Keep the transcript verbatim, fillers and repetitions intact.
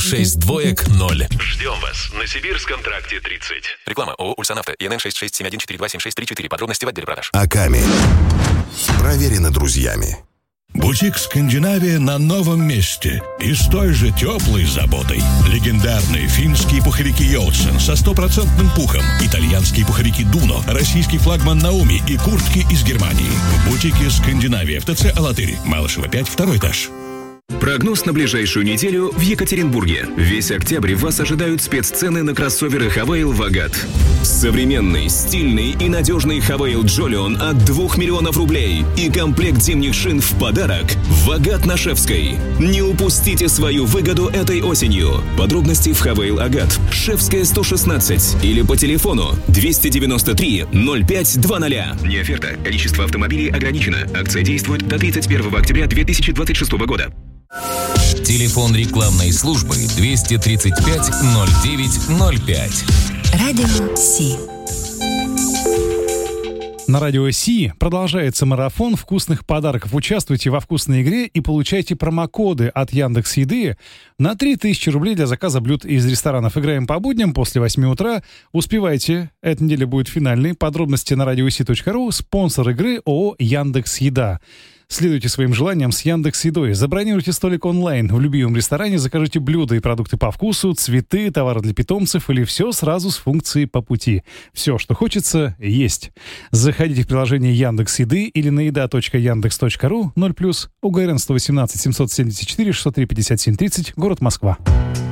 шесть двоек ноль. Ждем вас на Сибирском тракте тридцать. Реклама ООО «Ульсанавто». ИНН шесть шесть семь один четыре два семь шесть три четыре. Подробности в отделе продаж. Аками. Проверено друзьями. Бутик «Скандинавия» на новом месте и с той же теплой заботой. Легендарные финские пуховики «Йолсен» со стопроцентным пухом, итальянские пуховики «Дуно», российский флагман «Науми» и куртки из Германии. В бутике «Скандинавия» в ТЦ «Алатырь». Малышева пять, второй этаж. Прогноз на ближайшую неделю в Екатеринбурге. Весь октябрь вас ожидают спеццены на кроссоверы Хавейл Вагат. Современный, стильный и надежный Хавейл Джолион от двух миллионов рублей и комплект зимних шин в подарок. Вагат на Шефской. Не упустите свою выгоду этой осенью. Подробности в Хавейл Агат. Шефская сто шестнадцать или по телефону двести девяносто три ноль пять двадцать. Не оферта. Количество автомобилей ограничено. Акция действует до тридцать первого октября две тысячи двадцать шестого года. Телефон рекламной службы двести тридцать пять ноль девять ноль пять. Радио Си. На Радио Си продолжается марафон вкусных подарков. Участвуйте во вкусной игре и получайте промокоды от Яндекс.Еды на три тысячи рублей для заказа блюд из ресторанов. Играем по будням после восьми утра. Успевайте, эта неделя будет финальной. Подробности на радиоси точка ру. Спонсор игры ООО «Яндекс.Еда». Следуйте своим желаниям с Яндекс.Едой. Забронируйте столик онлайн в любимом ресторане, закажите блюда и продукты по вкусу, цветы, товары для питомцев или все сразу с функцией по пути. Все, что хочется, есть. Заходите в приложение Яндекс.Еды или на еда точка яндекс точка ру. ноль плюс. УГРН сто восемнадцать семьсот семьдесят четыре шестьсот три пятьдесят семь тридцать. Город Москва.